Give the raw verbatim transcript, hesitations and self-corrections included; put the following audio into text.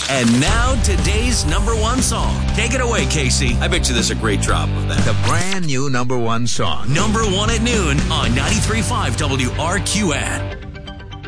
And now, today's number one song. Take it away, Casey. I bet you there's a great drop of that. The brand new number one song. Number one at noon on ninety-three point five W R Q N.